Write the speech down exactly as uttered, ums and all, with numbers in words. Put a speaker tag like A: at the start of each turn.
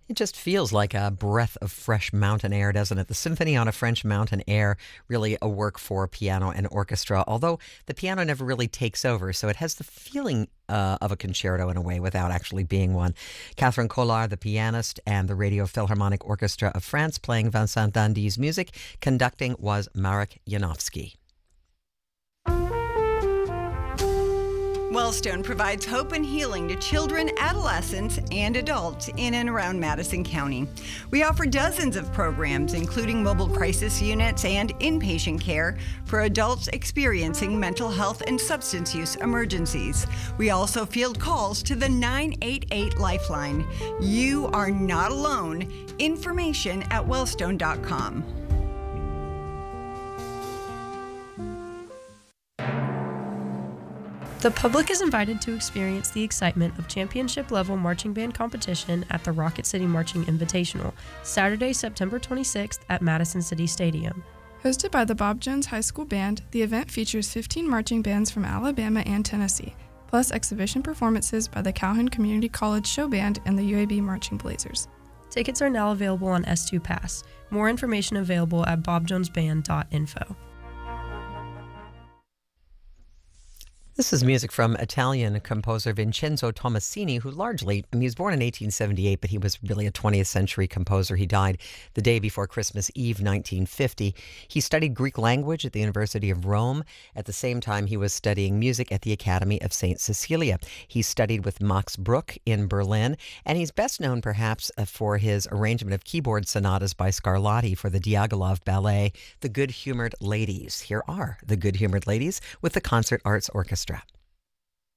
A: It just feels like a breath of fresh mountain air, doesn't it? The Symphony on a French Mountain Air, really a work for piano and orchestra, although the piano never really takes over, so it has the feeling uh, of a concerto in a way without actually being one. Catherine Collard, the pianist, and the Radio Philharmonic Orchestra of France playing Vincent d'Indy's music. Conducting was Marek Janowski.
B: Wellstone provides hope and healing to children, adolescents, and adults in and around Madison County. We offer dozens of programs, including mobile crisis units and inpatient care for adults experiencing mental health and substance use emergencies. We also field calls to the nine eight eight Lifeline. You are not alone. Information at wellstone dot com.
C: The public is invited to experience the excitement of championship-level marching band competition at the Rocket City Marching Invitational, Saturday, September twenty-sixth at Madison City Stadium.
D: Hosted by the Bob Jones High School Band, the event features fifteen marching bands from Alabama and Tennessee, plus exhibition performances by the Calhoun Community College Show Band and the U A B Marching Blazers.
C: Tickets are now available on S two Pass. More information available at bob jones band dot info.
A: This is music from Italian composer Vincenzo Tommasini, who largely, I mean, he was born in eighteen seventy-eight, but he was really a twentieth century composer. He died the day before Christmas Eve, nineteen fifty. He studied Greek language at the University of Rome. At the same time, he was studying music at the Academy of Saint Cecilia. He studied with Max Bruch in Berlin, and he's best known perhaps for his arrangement of keyboard sonatas by Scarlatti for the Diaghilev ballet, The Good-Humored Ladies. Here are The Good-Humored Ladies with the Concert Arts Orchestra.